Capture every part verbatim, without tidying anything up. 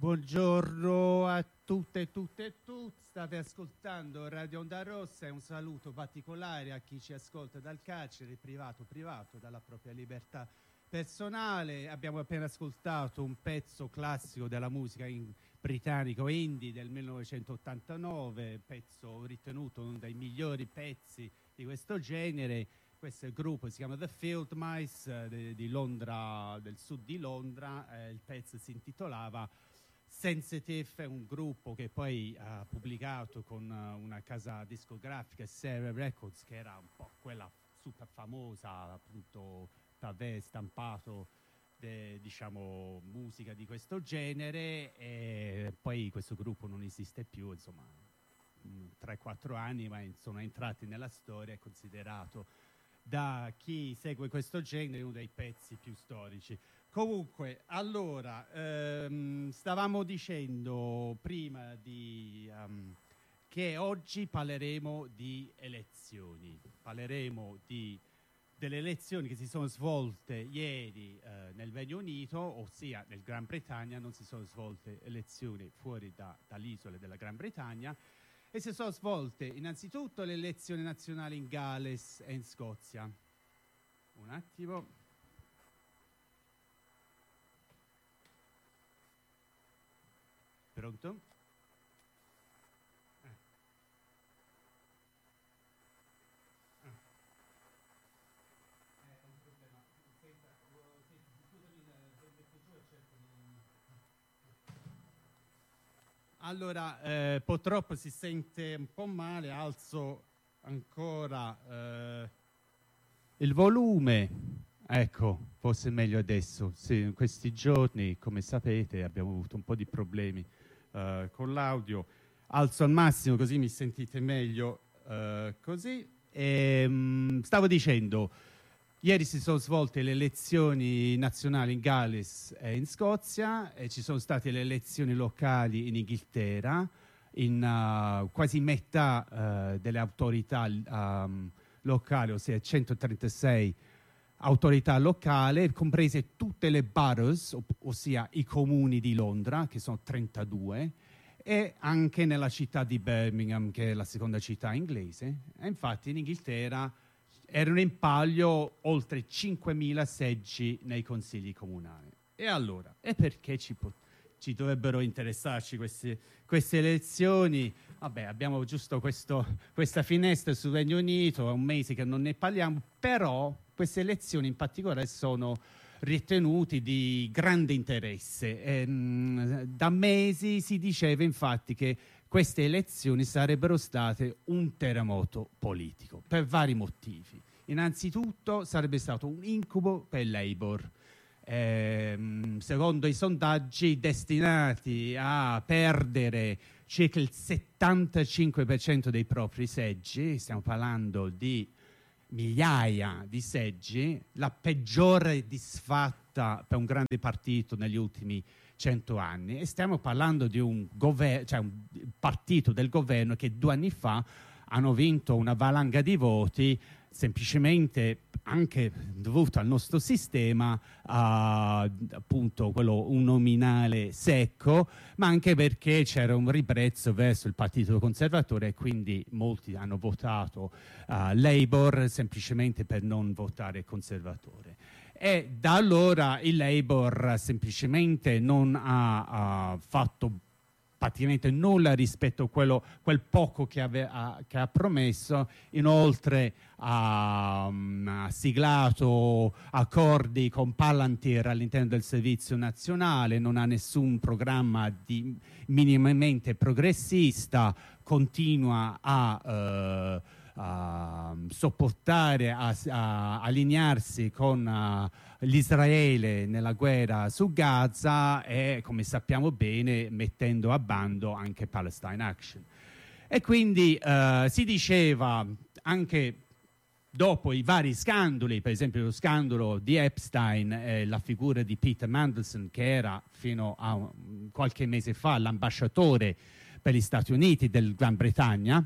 Buongiorno a tutte e tutte e tutti, state ascoltando Radio Onda Rossa e un saluto particolare a chi ci ascolta dal carcere, privato privato, dalla propria libertà personale. Abbiamo appena ascoltato un pezzo classico della musica in britannico indie del millenovecentottantanove, pezzo ritenuto uno dei migliori pezzi di questo genere. Questo gruppo si chiama The Field Mice, eh, di Londra, del sud di Londra. Eh, il pezzo si intitolava Sensitive, è un gruppo che poi ha pubblicato con uh, una casa discografica, Sarah Records, che era un po' quella super famosa, appunto, per aver stampato de, diciamo, musica di questo genere, e poi questo gruppo non esiste più, insomma, tre quattro anni, ma sono entrati nella storia, è considerato da chi segue questo genere uno dei pezzi più storici. Comunque, allora, ehm, stavamo dicendo prima di, um, che oggi parleremo di elezioni, parleremo di, delle elezioni che si sono svolte ieri eh, nel Regno Unito, ossia nel Gran Bretagna. Non si sono svolte elezioni fuori da, dall'isola della Gran Bretagna, e si sono svolte innanzitutto le elezioni nazionali in Galles e in Scozia. Un attimo. Pronto? Eh. Ah. Eh, è un problema. Senta, scusami, metto giù e cerco di... Allora, eh, purtroppo si sente un po' male, alzo ancora eh, il volume. Ecco, forse è meglio adesso. Sì, in questi giorni, come sapete, abbiamo avuto un po' di problemi uh, con l'audio. Alzo al massimo così mi sentite meglio. Uh, così. E, um, stavo dicendo, ieri si sono svolte le elezioni nazionali in Galles e in Scozia, e ci sono state le elezioni locali in Inghilterra. In uh, quasi metà uh, delle autorità um, locali, ossia centotrentasei autorità locali, comprese tutte le boroughs, ossia i comuni di Londra, che sono trentadue, e anche nella città di Birmingham, che è la seconda città inglese. E infatti in Inghilterra erano in palio oltre cinquemila seggi nei consigli comunali. E allora, e perché ci, ci dovrebbero interessarci queste, queste elezioni? Vabbè, abbiamo giusto questo, questa finestra sul Regno Unito, è un mese che non ne parliamo, però queste elezioni in particolare sono ritenuti di grande interesse. Ehm, da mesi si diceva infatti che queste elezioni sarebbero state un terremoto politico, per vari motivi. Innanzitutto sarebbe stato un incubo per Labour. Ehm, secondo i sondaggi, destinati a perdere circa il settantacinque per cento dei propri seggi, stiamo parlando di migliaia di seggi, la peggiore disfatta per un grande partito negli ultimi cento anni, e stiamo parlando di un, gover- cioè un partito del governo che due anni fa hanno vinto una valanga di voti semplicemente anche dovuto al nostro sistema, uh, appunto quello uninominale secco, ma anche perché c'era un ribrezzo verso il Partito Conservatore, e quindi molti hanno votato uh, Labour semplicemente per non votare Conservatore. E da allora il Labour semplicemente non ha uh, fatto praticamente nulla rispetto a quello, quel poco che, ave, ha, che ha promesso. Inoltre ha, um, ha siglato accordi con Palantir all'interno del servizio nazionale, non ha nessun programma di, minimamente progressista, continua a uh, a sopportare, a, a allinearsi con uh, l'Israele nella guerra su Gaza, e, come sappiamo bene, mettendo a bando anche Palestine Action. E quindi uh, si diceva, anche dopo i vari scandali, per esempio lo scandalo di Epstein, eh, la figura di Peter Mandelson, che era fino a um, qualche mese fa l'ambasciatore per gli Stati Uniti del Gran Bretagna,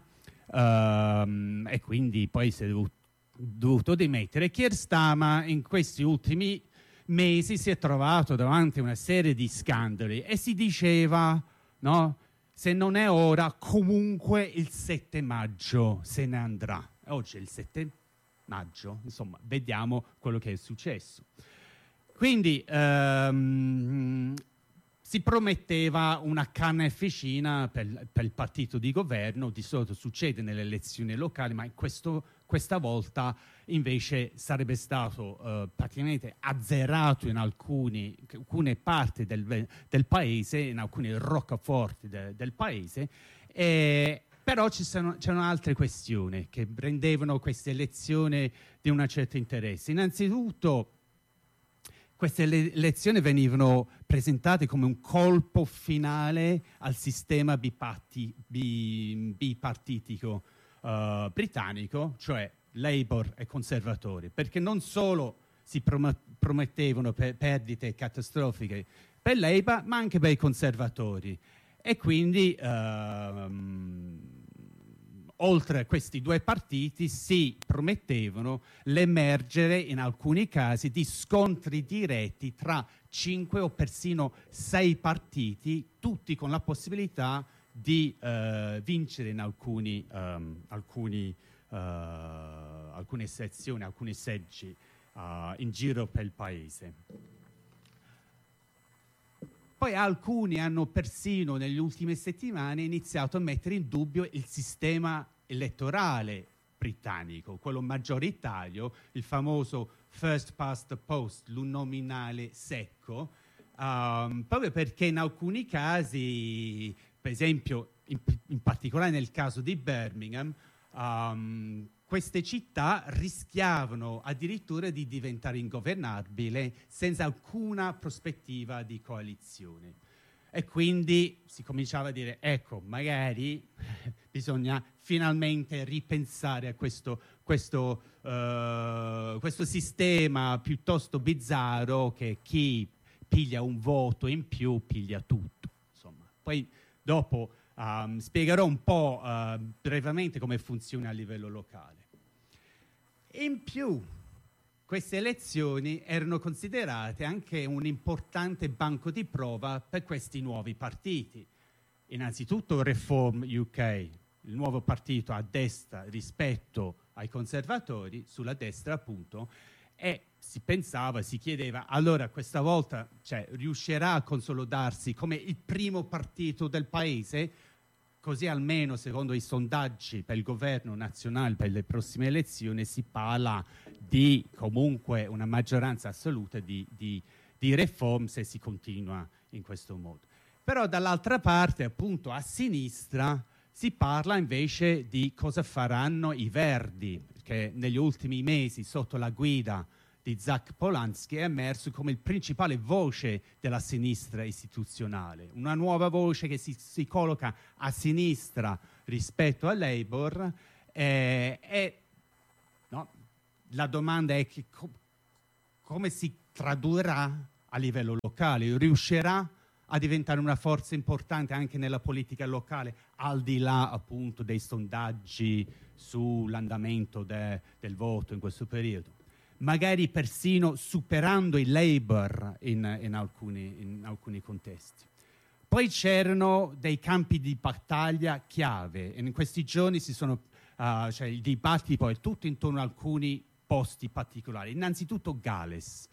Uh, e quindi poi si è dovuto, dovuto dimettere. Keir Starmer in questi ultimi mesi si è trovato davanti a una serie di scandali e si diceva, no, se non è ora, comunque il sette maggio se ne andrà. Oggi è il sette maggio, insomma, vediamo quello che è successo. Quindi ehm, si prometteva una canna e ficina per, per il partito di governo, di solito succede nelle elezioni locali, ma questo, questa volta invece sarebbe stato eh, praticamente azzerato in alcuni, alcune parti del, del paese, in alcuni roccaforti de, del paese, e, però ci sono, c'erano altre questioni che rendevano queste elezioni di un certo interesse. Innanzitutto, queste elezioni venivano presentate come un colpo finale al sistema biparti, bi, bipartitico uh, britannico, cioè Labour e conservatori, perché non solo si promettevano per perdite catastrofiche per Labour, ma anche per i conservatori. E quindi uh, oltre a questi due partiti si promettevano l'emergere in alcuni casi di scontri diretti tra cinque o persino sei partiti, tutti con la possibilità di uh, vincere in alcuni, um, alcuni, uh, alcune sezioni, alcuni seggi uh, in giro per il paese. Poi alcuni hanno persino negli ultime settimane iniziato a mettere in dubbio il sistema elettorale britannico, quello maggioritario, il famoso first past the post, l'uninominale secco, um, proprio perché in alcuni casi, per esempio in, in particolare nel caso di Birmingham, um, queste città rischiavano addirittura di diventare ingovernabili senza alcuna prospettiva di coalizione. E quindi si cominciava a dire, ecco, magari bisogna finalmente ripensare a questo, questo, uh, questo sistema piuttosto bizzarro che chi piglia un voto in più piglia tutto. Insomma. Poi dopo um, spiegherò un po' uh, brevemente come funziona a livello locale. In più, queste elezioni erano considerate anche un importante banco di prova per questi nuovi partiti. Innanzitutto Reform U K, il nuovo partito a destra rispetto ai conservatori, sulla destra appunto, e si pensava, si chiedeva, allora questa volta cioè, riuscirà a consolidarsi come il primo partito del paese? Così almeno secondo i sondaggi per il governo nazionale per le prossime elezioni si parla di comunque una maggioranza assoluta di, di, di Reform se si continua in questo modo. Però dall'altra parte appunto a sinistra si parla invece di cosa faranno i Verdi, che negli ultimi mesi sotto la guida di Zach Polanski è emerso come il principale voce della sinistra istituzionale, una nuova voce che si, si colloca a sinistra rispetto a Labour eh, e no, la domanda è che co- come si tradurrà a livello locale, riuscirà a diventare una forza importante anche nella politica locale, al di là appunto dei sondaggi sull'andamento de- del voto in questo periodo. Magari persino superando i Labour in, in, alcuni, in alcuni contesti. Poi c'erano dei campi di battaglia chiave e in questi giorni si sono, uh, cioè il dibattito è tutto intorno a alcuni posti particolari. Innanzitutto Galles.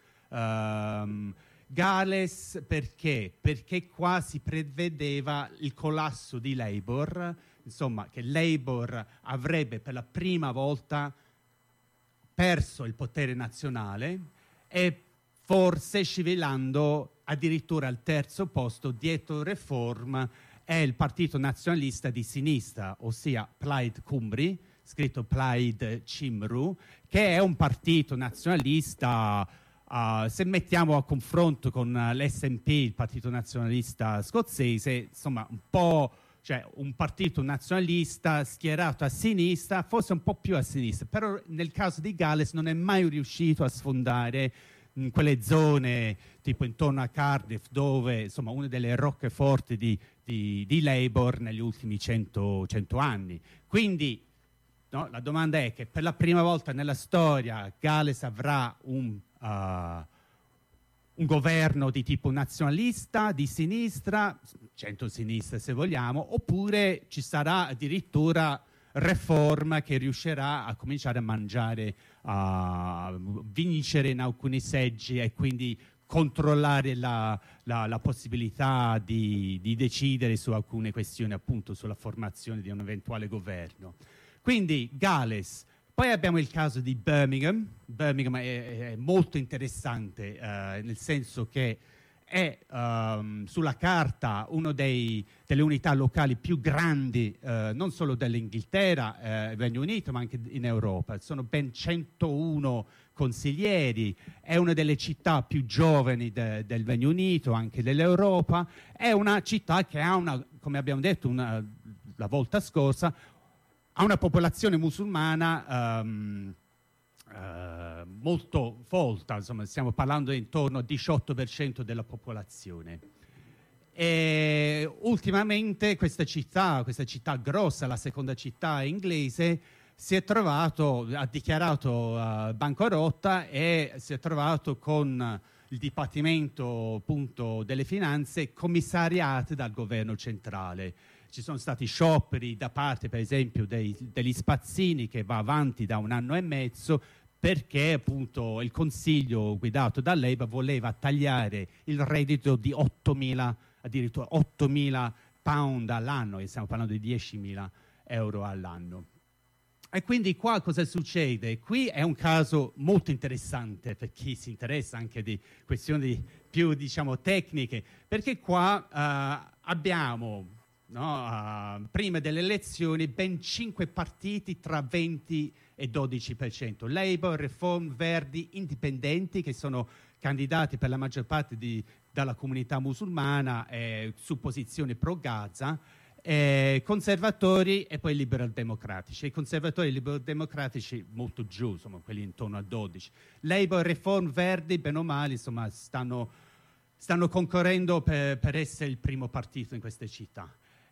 Um, Galles perché? Perché qua si prevedeva il collasso di Labour, insomma che Labour avrebbe per la prima volta perso il potere nazionale e forse scivolando addirittura al terzo posto dietro Reform è il partito nazionalista di sinistra, ossia Plaid Cymru, scritto Plaid Cymru, che è un partito nazionalista, uh, se mettiamo a confronto con l'S and P, il partito nazionalista scozzese, insomma un po'... cioè un partito nazionalista schierato a sinistra, forse un po' più a sinistra, però nel caso di Galles non è mai riuscito a sfondare in quelle zone tipo intorno a Cardiff, dove insomma una delle roccaforti di, di, di Labour negli ultimi cento, cento anni. Quindi no, la domanda è che per la prima volta nella storia Galles avrà un, uh, un governo di tipo nazionalista, di sinistra, centro-sinistra se vogliamo, oppure ci sarà addirittura Reform che riuscirà a cominciare a mangiare, a vincere in alcuni seggi e quindi controllare la, la, la possibilità di, di decidere su alcune questioni, appunto sulla formazione di un eventuale governo. Quindi Galles. Poi abbiamo il caso di Birmingham. Birmingham è, è molto interessante, eh, nel senso che è um, sulla carta una delle unità locali più grandi, eh, non solo dell'Inghilterra, eh, Regno Unito, ma anche in Europa. Sono ben centouno consiglieri, è una delle città più giovani de, del Regno Unito, anche dell'Europa. È una città che ha una, come abbiamo detto una, la volta scorsa, ha una popolazione musulmana um, Uh, molto folta, insomma, stiamo parlando intorno al diciotto per cento della popolazione. E ultimamente questa città, questa città grossa, la seconda città inglese, si è trovato, ha dichiarato uh, bancarotta e si è trovato con il Dipartimento appunto delle Finanze commissariate dal governo centrale. Ci sono stati scioperi da parte, per esempio, dei, degli spazzini, che va avanti da un anno e mezzo, perché appunto il consiglio guidato da Labour voleva tagliare il reddito di ottomila, addirittura ottomila pound all'anno, e stiamo parlando di diecimila euro all'anno. E quindi qua cosa succede? Qui è un caso molto interessante per chi si interessa anche di questioni più, diciamo, tecniche, perché qua uh, abbiamo, no, uh, prima delle elezioni, ben cinque partiti tra venti e dodici per cento. Labour, Reform, Verdi, Indipendenti, che sono candidati per la maggior parte di, dalla comunità musulmana eh, su posizioni pro-Gaza, eh, conservatori e poi liberal democratici. I conservatori e liberal democratici molto giù, insomma, quelli intorno a dodici. Labour, Reform, Verdi, bene o male, insomma, stanno, stanno concorrendo per, per essere il primo partito in queste città.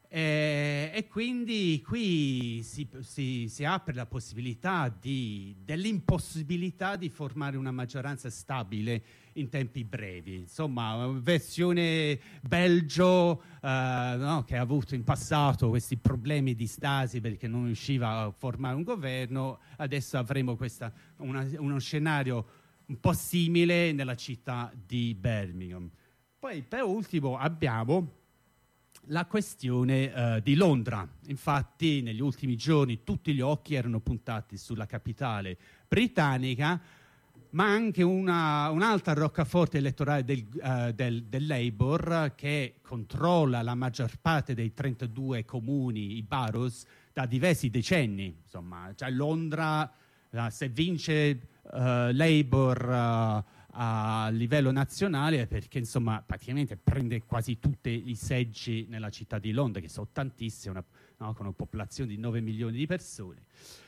Eh, e quindi qui si, si, si apre la possibilità di, dell'impossibilità di formare una maggioranza stabile in tempi brevi. Insomma, versione Belgio, eh, no, che ha avuto in passato questi problemi di stasi perché non riusciva a formare un governo, adesso avremo questa, una, uno scenario un po' simile nella città di Birmingham. Poi per ultimo abbiamo la questione uh, di Londra. Infatti negli ultimi giorni tutti gli occhi erano puntati sulla capitale britannica, ma anche una, un'altra roccaforte elettorale del, uh, del, del Labour, che controlla la maggior parte dei trentadue comuni, i boroughs, da diversi decenni. Insomma, cioè Londra, uh, se vince uh, Labour uh, a livello nazionale, perché insomma praticamente prende quasi tutti i seggi nella città di Londra, che sono tantissime, una, no, con una popolazione di nove milioni di persone.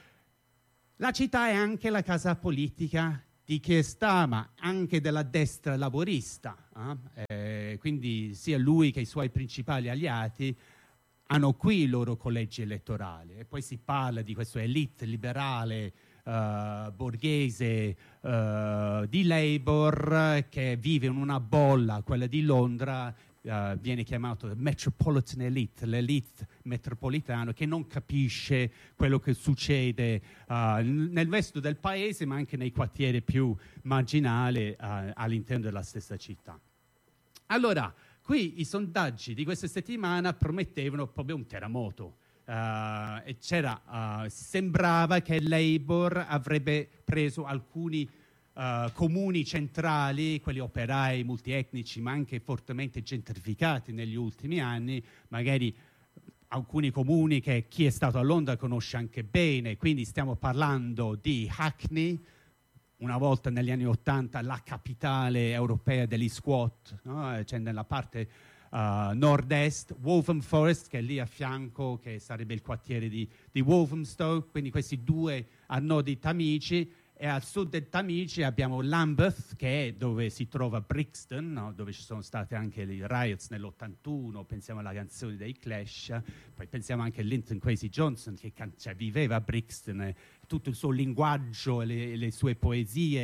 La città è anche la casa politica di Keir Starmer, anche della destra laborista, eh? Eh, quindi sia lui che i suoi principali alleati hanno qui i loro collegi elettorali, e poi si parla di questa elite liberale Uh, borghese uh, di Labour, che vive in una bolla, quella di Londra, uh, viene chiamato metropolitan elite, l'elite metropolitana, che non capisce quello che succede uh, nel resto del paese, ma anche nei quartieri più marginali uh, all'interno della stessa città. Allora, qui i sondaggi di questa settimana promettevano proprio un terremoto. Uh, e c'era, uh, sembrava che Labour avrebbe preso alcuni uh, comuni centrali, quelli operai, multietnici, ma anche fortemente gentrificati negli ultimi anni, magari alcuni comuni che chi è stato a Londra conosce anche bene. Quindi stiamo parlando di Hackney, una volta negli anni Ottanta la capitale europea degli squat, no? Cioè nella parte Uh, nord-est, Wotham Forest, che è lì a fianco, che sarebbe il quartiere di, di Walthamstow, quindi questi due a nord di Tamigi, e al sud del Tamigi abbiamo Lambeth, che è dove si trova Brixton, no? Dove ci sono state anche i riots nell'ottantuno, pensiamo alla canzone dei Clash, poi pensiamo anche a Linton Kwesi Johnson, che can- cioè, viveva a Brixton, eh, tutto il suo linguaggio e le, le sue poesie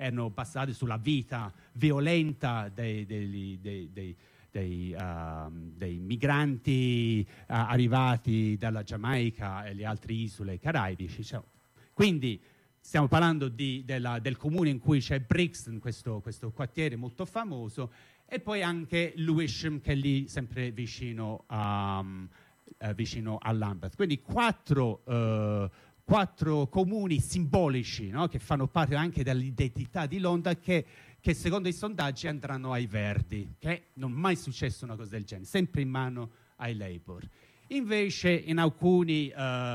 erano basate sulla vita violenta dei, dei, dei, dei, dei, uh, dei migranti uh, arrivati dalla Giamaica e le altre isole caraibici. Cioè, quindi stiamo parlando di, della, del comune in cui c'è Brixton, questo, questo quartiere molto famoso, e poi anche Lewisham, che è lì sempre vicino a, um, uh, vicino a Lambeth. Quindi quattro, uh, quattro comuni simbolici, no? Che fanno parte anche dell'identità di Londra, che, che secondo i sondaggi andranno ai Verdi, che non è mai successo una cosa del genere, sempre in mano ai Labour. Invece in alcuni,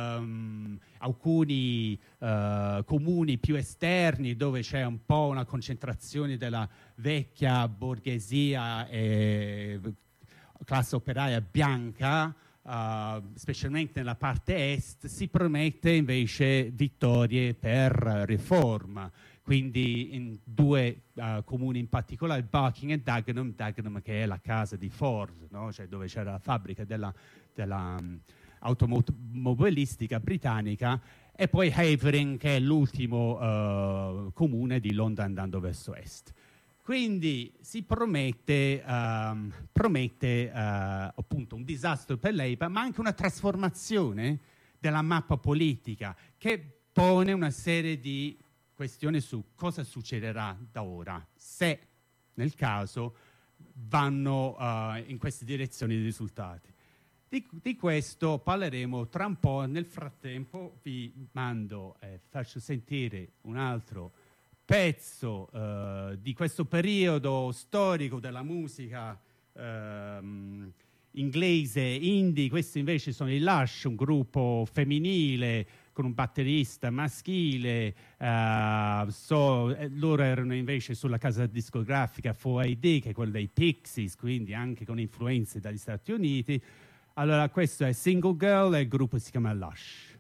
um, alcuni uh, comuni più esterni, dove c'è un po' una concentrazione della vecchia borghesia e classe operaia bianca, uh, specialmente nella parte est, si promette invece vittorie per riforma. Quindi in due uh, comuni in particolare, Barking e Dagenham, Dagenham che è la casa di Ford, no? Cioè dove c'era la fabbrica della, della um, automobilistica britannica, e poi Havering, che è l'ultimo uh, comune di Londra andando verso est. Quindi si promette, um, promette uh, appunto un disastro per Labour, ma anche una trasformazione della mappa politica, che pone una serie di questione su cosa succederà da ora, se nel caso vanno uh, in queste direzioni i risultati. Di, di questo parleremo tra un po'. Nel frattempo vi mando e eh, faccio sentire un altro pezzo uh, di questo periodo storico della musica um, inglese indie. Questi invece sono i Lush, un gruppo femminile con un batterista maschile. Uh, so, loro erano invece sulla casa discografica quattro A D, che è quella dei Pixies, quindi anche con influenze dagli Stati Uniti. Allora questo è Single Girl e il gruppo si chiama Lush.